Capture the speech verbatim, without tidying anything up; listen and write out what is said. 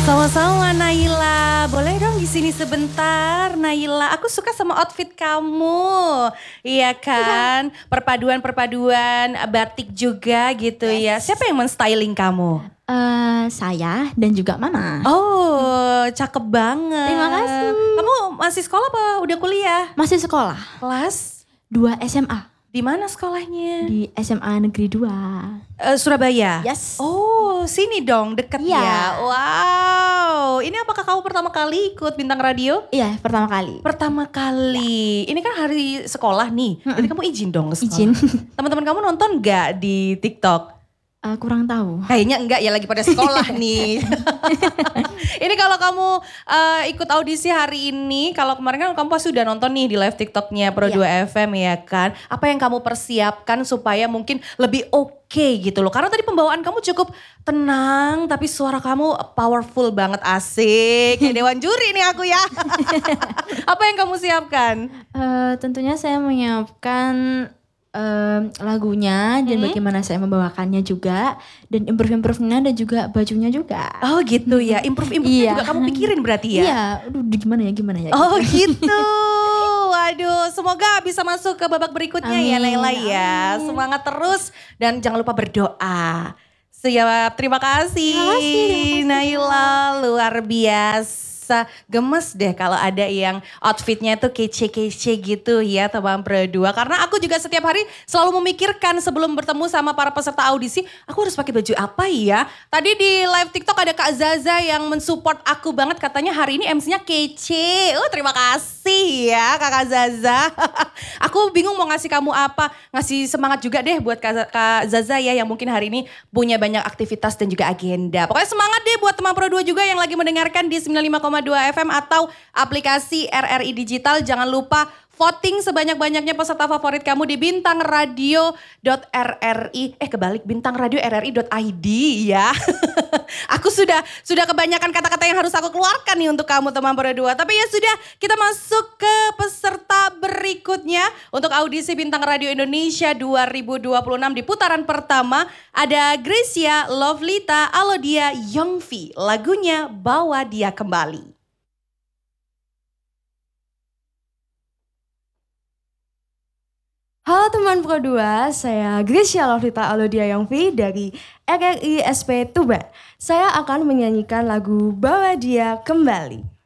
Sama-sama Naila, boleh dong di sini sebentar Naila. Aku suka sama outfit kamu, iya kan? Perpaduan-perpaduan batik juga gitu ya. Yes. Siapa yang men-styling kamu? Eh, saya dan juga Mama. Oh, cakep banget. Terima kasih. Kamu masih sekolah apa udah kuliah? Masih sekolah, Kelas dua S M A di mana sekolahnya? di S M A Negeri dua. Eh, Surabaya. Yes. Oh, sini dong, deket Iya. ya. Wow, ini apakah kamu pertama kali ikut Bintang Radio? Iya, pertama kali. Pertama kali. Ini kan hari sekolah nih. Jadi kamu izin dong ke sekolah. Izin. Teman-teman kamu nonton nggak di TikTok? Eh, kurang tahu. Kayaknya enggak ya, lagi pada sekolah nih. Ini kalau kamu eh, ikut audisi hari ini, kalau kemarin kan kamu pasti udah nonton nih di live TikToknya Pro Iya. dua F M ya kan. Apa yang kamu persiapkan supaya mungkin lebih oke gitu loh. Karena tadi pembawaan kamu cukup tenang tapi suara kamu powerful banget, asik. Kayak Dewan Juri nih aku ya. Apa yang kamu siapkan? Eh, tentunya saya menyiapkan eh, lagunya dan Mhm. bagaimana saya membawakannya juga, dan improve-improve-nya dan juga bajunya juga. Oh gitu ya, improve-improve Iya. juga kamu pikirin berarti ya? Iya, aduh gimana ya gimana ya. Oh gitu. Waduh, semoga bisa masuk ke babak berikutnya ya Amin, Naila ya. amin. Semangat terus dan jangan lupa berdoa. Siap, terima kasih. Terima kasih, terima kasih. Naila, luar biasa. Gemes deh kalau ada yang outfitnya tuh kece-kece gitu ya teman Pro dua. Karena aku juga setiap hari selalu memikirkan sebelum bertemu sama para peserta audisi, aku harus pakai baju apa ya? Tadi di live TikTok ada Kak Zaza yang mensupport aku banget, katanya hari ini M C-nya kece. Oh terima kasih ya Kakak Zaza. Aku bingung mau ngasih kamu apa, ngasih semangat juga deh buat Kak Kak Zaza ya yang mungkin hari ini punya banyak aktivitas dan juga agenda. Pokoknya semangat deh buat teman Pro dua juga yang lagi mendengarkan di sembilan puluh lima koma dua F M atau aplikasi R R I Digital. Jangan lupa voting sebanyak-banyaknya peserta favorit kamu di bintang radio dot r r i eh kebalik bintang radio r r i dot i d ya. Aku sudah sudah kebanyakan kata-kata yang harus aku keluarkan nih untuk kamu teman Pro dua. Tapi ya sudah, kita masuk ke peserta berikutnya untuk audisi Bintang Radio Indonesia dua ribu dua puluh enam di putaran pertama. Ada Gracia Lovelita Alodia Yongvi, lagunya Bawa Dia Kembali. Halo teman Pro dua, saya Gracia Lovrita Alodia Yongvi dari R R I S P Tuban. Saya akan menyanyikan lagu Bawa Dia Kembali.